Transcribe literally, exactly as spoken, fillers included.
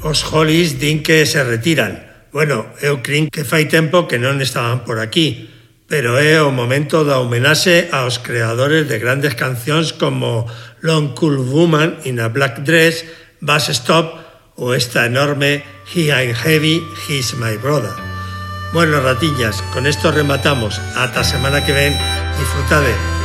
os Hollies din que se retiran. Bueno, eu crin que fai tempo que non estaban por aquí, pero é o momento da homenaxe aos creadores de grandes cancións como Long Cool Woman in a Black Dress, Bus Stop ou esta enorme He Ain't Heavy, He's My Brother. Bueno, ratiñas, con esto rematamos. Ata a semana que ven, disfrutade.